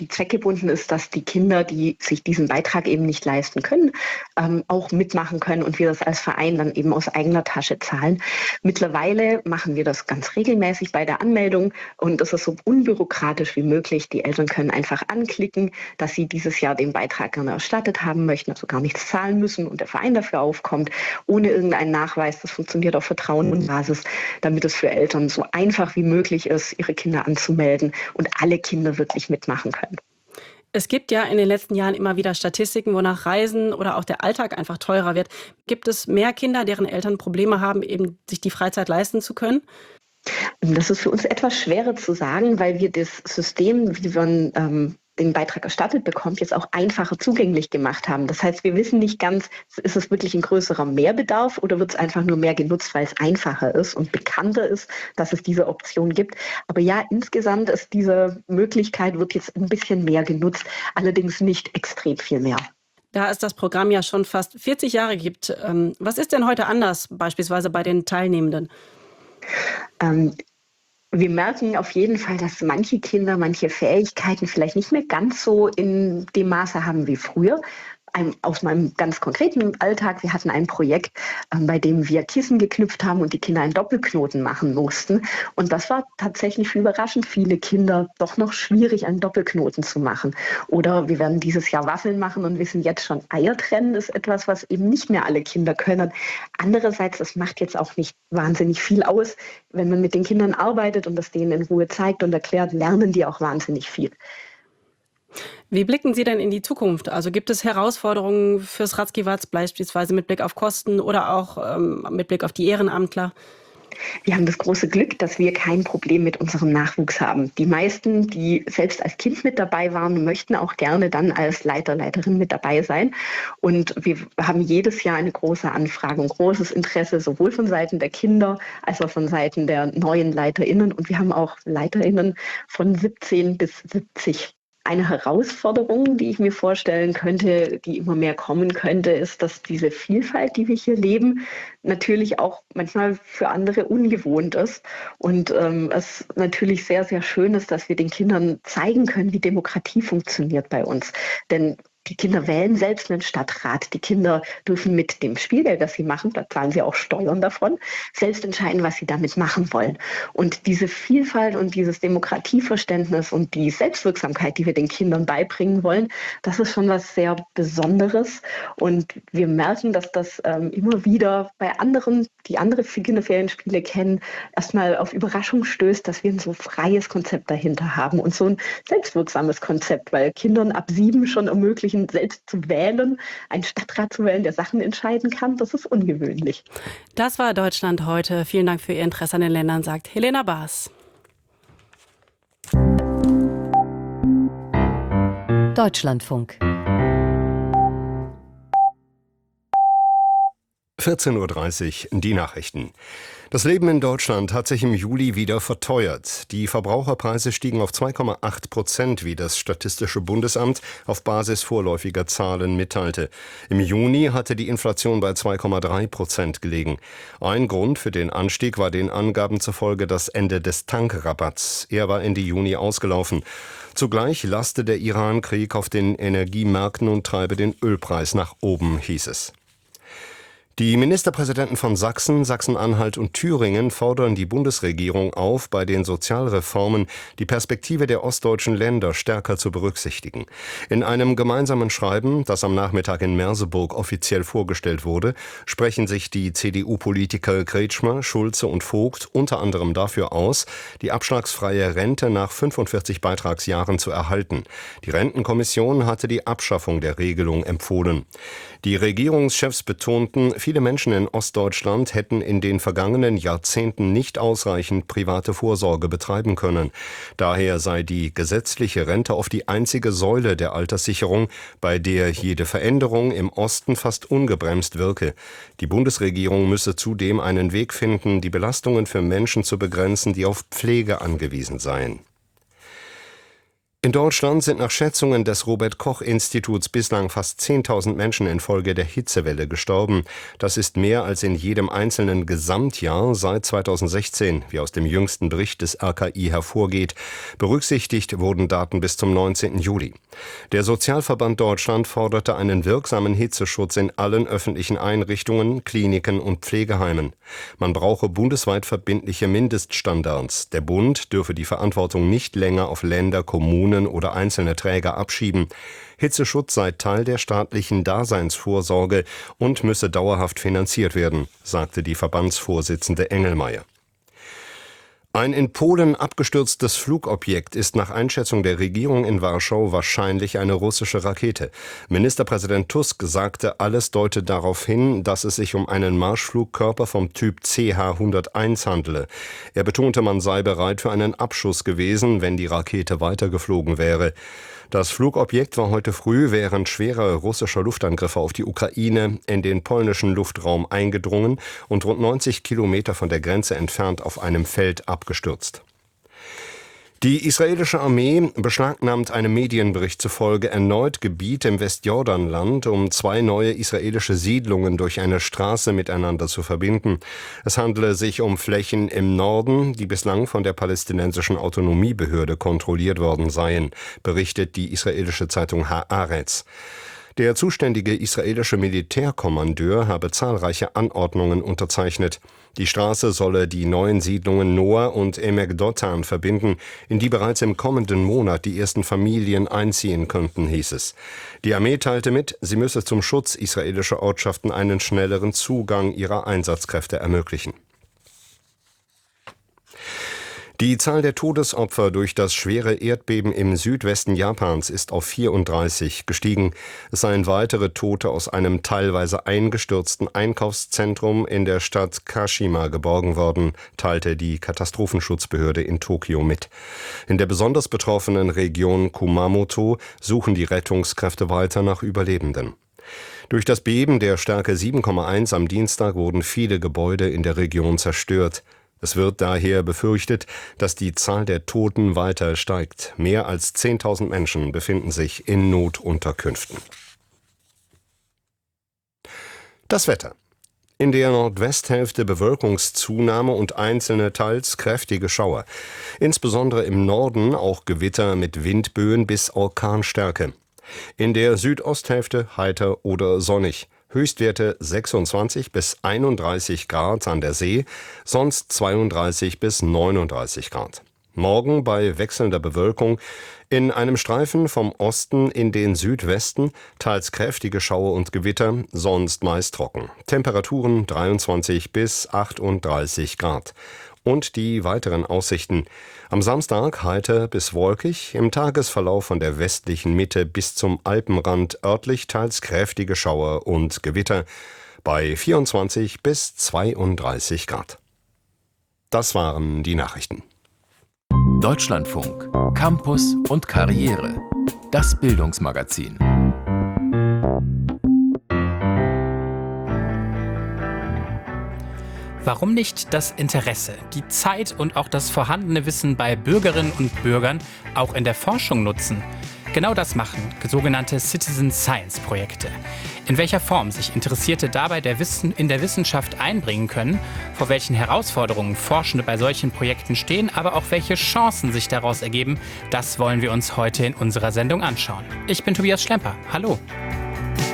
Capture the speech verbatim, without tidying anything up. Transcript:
die zweckgebunden ist, dass die Kinder, die sich diesen Beitrag eben nicht leisten können, ähm, auch mitmachen können und wir das als Verein dann eben aus eigener Tasche zahlen. Mittlerweile machen wir das ganz regelmäßig bei der Anmeldung und das ist so unbürokratisch wie möglich. Die Eltern können einfach anklicken, dass sie dieses Jahr den Beitrag gerne erstattet haben möchten, also gar nichts zahlen müssen und der Verein dafür aufkommt, ohne irgendeinen Nachweis. Das funktioniert auf Vertrauen und Basis, damit es für Eltern so einfach wie möglich ist, ihre Kinder anzumelden und alle Kinder wirklich mitmachen können. Es gibt ja in den letzten Jahren immer wieder Statistiken, wonach Reisen oder auch der Alltag einfach teurer wird. Gibt es mehr Kinder, deren Eltern Probleme haben, eben sich die Freizeit leisten zu können? Das ist für uns etwas schwerer zu sagen, weil wir das System, wie man ähm, den Beitrag erstattet bekommt, jetzt auch einfacher zugänglich gemacht haben. Das heißt, wir wissen nicht ganz, ist es wirklich ein größerer Mehrbedarf oder wird es einfach nur mehr genutzt, weil es einfacher ist und bekannter ist, dass es diese Option gibt. Aber ja, insgesamt ist diese Möglichkeit, wird jetzt ein bisschen mehr genutzt, allerdings nicht extrem viel mehr. Da es das Programm ja schon fast vierzig Jahre gibt, ähm, was ist denn heute anders, beispielsweise bei den Teilnehmenden? Ähm, Wir merken auf jeden Fall, dass manche Kinder manche Fähigkeiten vielleicht nicht mehr ganz so in dem Maße haben wie früher. Ein, aus meinem ganz konkreten Alltag, wir hatten ein Projekt, ähm, bei dem wir Kissen geknüpft haben und die Kinder einen Doppelknoten machen mussten. Und das war tatsächlich für überraschend viele Kinder doch noch schwierig, einen Doppelknoten zu machen. Oder wir werden dieses Jahr Waffeln machen und wissen jetzt schon, Eier trennen ist etwas, was eben nicht mehr alle Kinder können. Andererseits, es macht jetzt auch nicht wahnsinnig viel aus. Wenn man mit den Kindern arbeitet und das denen in Ruhe zeigt und erklärt, lernen die auch wahnsinnig viel. Wie blicken Sie denn in die Zukunft? Also gibt es Herausforderungen fürs Ratzki-Watz, beispielsweise mit Blick auf Kosten oder auch ähm, mit Blick auf die Ehrenamtler? Wir haben das große Glück, dass wir kein Problem mit unserem Nachwuchs haben. Die meisten, die selbst als Kind mit dabei waren, möchten auch gerne dann als Leiter, Leiterin mit dabei sein. Und wir haben jedes Jahr eine große Anfrage und großes Interesse, sowohl von Seiten der Kinder als auch von Seiten der neuen LeiterInnen. Und wir haben auch LeiterInnen von siebzehn bis siebzig. Eine Herausforderung, die ich mir vorstellen könnte, die immer mehr kommen könnte, ist, dass diese Vielfalt, die wir hier leben, natürlich auch manchmal für andere ungewohnt ist. Und ähm, es natürlich sehr, sehr schön ist, dass wir den Kindern zeigen können, wie Demokratie funktioniert bei uns. Denn die Kinder wählen selbst einen Stadtrat. Die Kinder dürfen mit dem Spielgeld, das sie machen, da zahlen sie auch Steuern davon, selbst entscheiden, was sie damit machen wollen. Und diese Vielfalt und dieses Demokratieverständnis und die Selbstwirksamkeit, die wir den Kindern beibringen wollen, das ist schon was sehr Besonderes. Und wir merken, dass das ähm, immer wieder bei anderen, die andere Kinderferienspiele kennen, erstmal auf Überraschung stößt, dass wir ein so freies Konzept dahinter haben und so ein selbstwirksames Konzept, weil Kindern ab sieben schon ermöglichen, selbst zu wählen, einen Stadtrat zu wählen, der Sachen entscheiden kann. Das ist ungewöhnlich. Das war Deutschland heute. Vielen Dank für Ihr Interesse an den Ländern, sagt Helena Baas. Deutschlandfunk. vierzehn Uhr dreißig, die Nachrichten. Das Leben in Deutschland hat sich im Juli wieder verteuert. Die Verbraucherpreise stiegen auf zwei Komma acht Prozent, wie das Statistische Bundesamt auf Basis vorläufiger Zahlen mitteilte. Im Juni hatte die Inflation bei zwei Komma drei Prozent gelegen. Ein Grund für den Anstieg war den Angaben zufolge das Ende des Tankrabatts. Er war Ende Juni ausgelaufen. Zugleich laste der Iran-Krieg auf den Energiemärkten und treibe den Ölpreis nach oben, hieß es. Die Ministerpräsidenten von Sachsen, Sachsen-Anhalt und Thüringen fordern die Bundesregierung auf, bei den Sozialreformen die Perspektive der ostdeutschen Länder stärker zu berücksichtigen. In einem gemeinsamen Schreiben, das am Nachmittag in Merseburg offiziell vorgestellt wurde, sprechen sich die C D U-Politiker Kretschmer, Schulze und Vogt unter anderem dafür aus, die abschlagsfreie Rente nach fünfundvierzig Beitragsjahren zu erhalten. Die Rentenkommission hatte die Abschaffung der Regelung empfohlen. Die Regierungschefs betonten, viele Menschen in Ostdeutschland hätten in den vergangenen Jahrzehnten nicht ausreichend private Vorsorge betreiben können. Daher sei die gesetzliche Rente oft die einzige Säule der Alterssicherung, bei der jede Veränderung im Osten fast ungebremst wirke. Die Bundesregierung müsse zudem einen Weg finden, die Belastungen für Menschen zu begrenzen, die auf Pflege angewiesen seien. In Deutschland sind nach Schätzungen des Robert-Koch-Instituts bislang fast zehntausend Menschen infolge der Hitzewelle gestorben. Das ist mehr als in jedem einzelnen Gesamtjahr seit zweitausendsechzehn, wie aus dem jüngsten Bericht des R K I hervorgeht. Berücksichtigt wurden Daten bis zum neunzehnten Juli. Der Sozialverband Deutschland forderte einen wirksamen Hitzeschutz in allen öffentlichen Einrichtungen, Kliniken und Pflegeheimen. Man brauche bundesweit verbindliche Mindeststandards. Der Bund dürfe die Verantwortung nicht länger auf Länder, Kommunen oder einzelne Träger abschieben. Hitzeschutz sei Teil der staatlichen Daseinsvorsorge und müsse dauerhaft finanziert werden, sagte die Verbandsvorsitzende Engelmeier. Ein in Polen abgestürztes Flugobjekt ist nach Einschätzung der Regierung in Warschau wahrscheinlich eine russische Rakete. Ministerpräsident Tusk sagte, alles deute darauf hin, dass es sich um einen Marschflugkörper vom Typ C H hunderteins handele. Er betonte, man sei bereit für einen Abschuss gewesen, wenn die Rakete weitergeflogen wäre. Das Flugobjekt war heute früh während schwerer russischer Luftangriffe auf die Ukraine in den polnischen Luftraum eingedrungen und rund neunzig Kilometer von der Grenze entfernt auf einem Feld abgestürzt. Die israelische Armee beschlagnahmt einem Medienbericht zufolge erneut Gebiet im Westjordanland, um zwei neue israelische Siedlungen durch eine Straße miteinander zu verbinden. Es handele sich um Flächen im Norden, die bislang von der palästinensischen Autonomiebehörde kontrolliert worden seien, berichtet die israelische Zeitung Haaretz. Der zuständige israelische Militärkommandeur habe zahlreiche Anordnungen unterzeichnet. Die Straße solle die neuen Siedlungen Noah und Emek Dotan verbinden, in die bereits im kommenden Monat die ersten Familien einziehen könnten, hieß es. Die Armee teilte mit, sie müsse zum Schutz israelischer Ortschaften einen schnelleren Zugang ihrer Einsatzkräfte ermöglichen. Die Zahl der Todesopfer durch das schwere Erdbeben im Südwesten Japans ist auf vierunddreißig gestiegen. Es seien weitere Tote aus einem teilweise eingestürzten Einkaufszentrum in der Stadt Kashima geborgen worden, teilte die Katastrophenschutzbehörde in Tokio mit. In der besonders betroffenen Region Kumamoto suchen die Rettungskräfte weiter nach Überlebenden. Durch das Beben der Stärke sieben Komma eins am Dienstag wurden viele Gebäude in der Region zerstört. Es wird daher befürchtet, dass die Zahl der Toten weiter steigt. Mehr als zehntausend Menschen befinden sich in Notunterkünften. Das Wetter. In der Nordwesthälfte Bewölkungszunahme und einzelne teils kräftige Schauer. Insbesondere im Norden auch Gewitter mit Windböen bis Orkanstärke. In der Südosthälfte heiter oder sonnig. Höchstwerte sechsundzwanzig bis einunddreißig Grad an der See, sonst zweiunddreißig bis neununddreißig Grad. Morgen bei wechselnder Bewölkung in einem Streifen vom Osten in den Südwesten, teils kräftige Schauer und Gewitter, sonst meist trocken. Temperaturen dreiundzwanzig bis achtunddreißig Grad. Und die weiteren Aussichten. Am Samstag heiter bis wolkig, im Tagesverlauf von der westlichen Mitte bis zum Alpenrand örtlich teils kräftige Schauer und Gewitter bei vierundzwanzig bis zweiunddreißig Grad. Das waren die Nachrichten. Deutschlandfunk, Campus und Karriere. Das Bildungsmagazin. Warum nicht das Interesse, die Zeit und auch das vorhandene Wissen bei Bürgerinnen und Bürgern auch in der Forschung nutzen? Genau das machen sogenannte Citizen Science Projekte. In welcher Form sich Interessierte dabei der Wissen, in der Wissenschaft einbringen können, vor welchen Herausforderungen Forschende bei solchen Projekten stehen, aber auch welche Chancen sich daraus ergeben, das wollen wir uns heute in unserer Sendung anschauen. Ich bin Tobias Schlemper. Hallo.